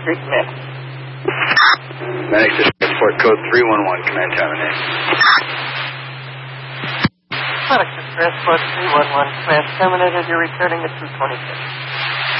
Street, Met. Medic to Transport Code 311, command time and name. Medic to Transport 311, command terminated. You're returning at 226.